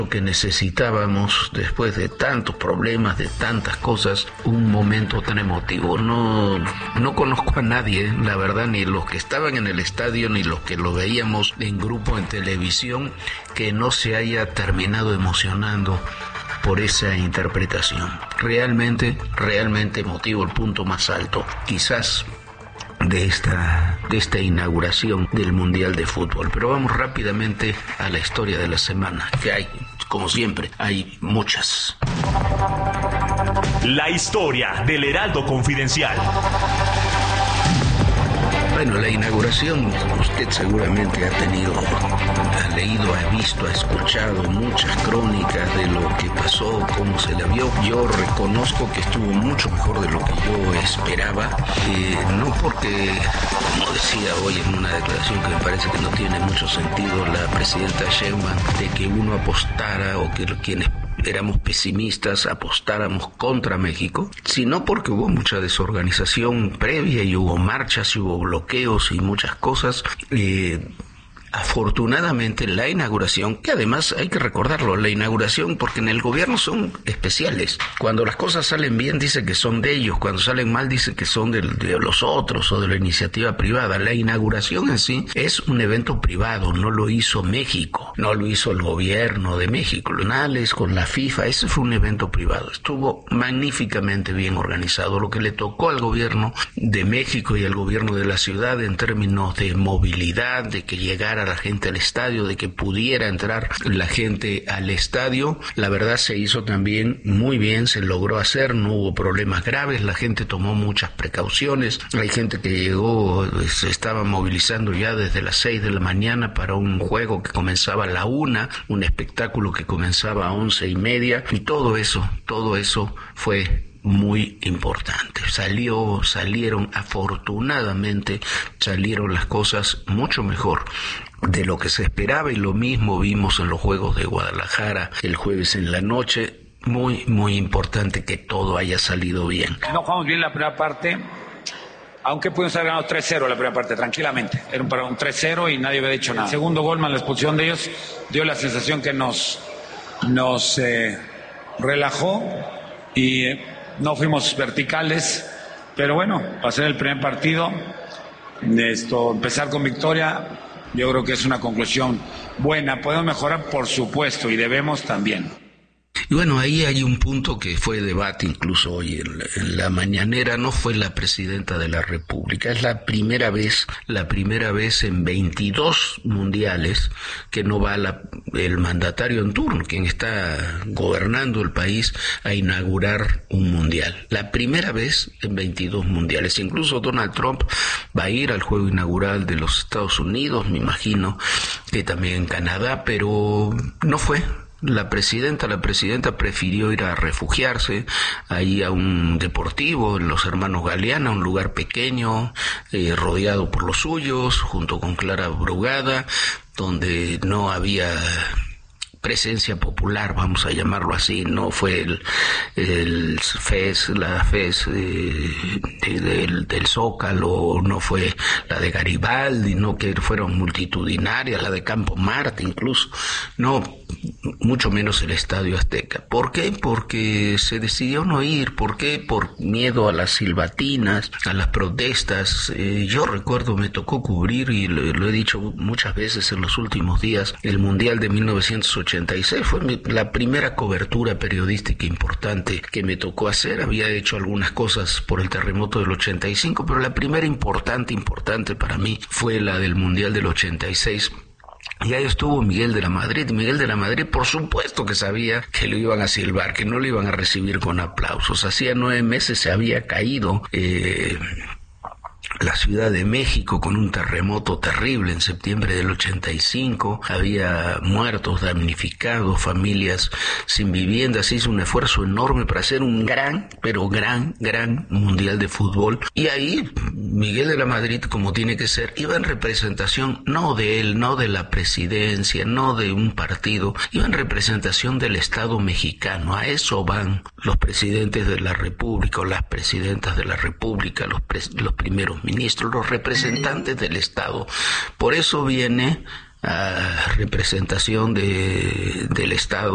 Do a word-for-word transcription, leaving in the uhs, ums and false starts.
que necesitábamos después de tantos problemas, de tantas cosas, un momento tan emotivo. No, no conozco a nadie, la verdad, ni los que estaban en el estadio, ni los que lo veíamos en grupo en televisión, que no se haya terminado emocionando por esa interpretación. Realmente, realmente emotivo, el punto más alto, quizás, de esta, de esta inauguración del Mundial de Fútbol. Pero vamos rápidamente a la historia de la semana, que hay, como siempre, hay muchas. La historia del Heraldo Confidencial. Bueno, la inauguración, usted seguramente ha tenido, ha leído, ha visto, ha escuchado muchas crónicas de lo que pasó, cómo se la vio. Yo reconozco que estuvo mucho mejor de lo que yo esperaba, eh, no porque, como decía hoy en una declaración que me parece que no tiene mucho sentido la presidenta Sheinbaum, de que uno apostara o que quienes éramos pesimistas apostáramos contra México, sino porque hubo mucha desorganización previa y hubo marchas y hubo bloqueos y muchas cosas. Eh, Afortunadamente la inauguración, que además hay que recordarlo, la inauguración, porque en el gobierno son especiales. Cuando las cosas salen bien dice que son de ellos, cuando salen mal dice que son de, de los otros o de la iniciativa privada. La inauguración en sí es un evento privado, no lo hizo México, no lo hizo el gobierno de México, Lunales con la FIFA, ese fue un evento privado. Estuvo magníficamente bien organizado, lo que le tocó al gobierno de México y al gobierno de la ciudad en términos de movilidad, de que llegara a la gente al estadio, de que pudiera entrar la gente al estadio. La verdad se hizo también muy bien, se logró hacer, no hubo problemas graves, la gente tomó muchas precauciones. Hay gente que llegó, se estaba movilizando ya desde las seis de la mañana para un juego que comenzaba a la una, un espectáculo que comenzaba a once y media, y todo eso, todo eso fue muy importante. Salió, salieron, afortunadamente, salieron las cosas mucho mejor de lo que se esperaba, y lo mismo vimos en los Juegos de Guadalajara el jueves en la noche. Muy, muy importante que todo haya salido bien. No jugamos bien la primera parte, aunque pudimos haber ganado tres cero la primera parte, tranquilamente. Era un, un tres cero y nadie había dicho nada. El segundo gol, más la expulsión de ellos, dio la sensación que nos, nos eh, relajó y eh, no fuimos verticales, pero bueno, para ser el primer partido, esto, empezar con victoria, yo creo que es una conclusión buena. Podemos mejorar, por supuesto, y debemos también. Y bueno, ahí hay un punto que fue debate incluso hoy en la, en la mañanera. No fue la presidenta de la República, es la primera vez, la primera vez en veintidós mundiales que no va la, el mandatario en turno, quien está gobernando el país, a inaugurar un mundial. La primera vez en veintidós mundiales. Incluso Donald Trump va a ir al juego inaugural de los Estados Unidos, me imagino que también en Canadá, pero no fue. La presidenta, la presidenta prefirió ir a refugiarse ahí a un deportivo, en los Hermanos Galeana, un lugar pequeño, eh, rodeado por los suyos, junto con Clara Brugada, donde no había presencia popular, vamos a llamarlo así. No fue el, el FES, la FES eh, de, del, del Zócalo, no fue la de Garibaldi, no que fueron multitudinarias, la de Campo Marte incluso, no, mucho menos el Estadio Azteca. ¿Por qué? Porque se decidió no ir. ¿Por qué? Por miedo a las silbatinas, a las protestas. Eh, yo recuerdo, me tocó cubrir, y lo, lo he dicho muchas veces en los últimos días, el Mundial de mil novecientos ochenta y seis. Fue mi, la primera cobertura periodística importante que me tocó hacer. Había hecho algunas cosas por el terremoto del ochenta y cinco, pero la primera importante, importante para mí fue la del Mundial del ochenta y seis. Y ahí estuvo Miguel de la Madrid. Miguel de la Madrid, por supuesto que sabía que lo iban a silbar, que no lo iban a recibir con aplausos. Hacía nueve meses se había caído eh, la Ciudad de México con un terremoto terrible en septiembre del ochenta y cinco. Había muertos, damnificados, familias sin viviendas. Se hizo un esfuerzo enorme para hacer un gran, pero gran, gran mundial de fútbol. Y ahí Miguel de la Madrid, como tiene que ser, iba en representación no de él, no de la presidencia, no de un partido, iba en representación del Estado mexicano. A eso van los presidentes de la República o las presidentas de la República, los, pres- los primeros ministros, los representantes del Estado. Por eso viene a representación de, del Estado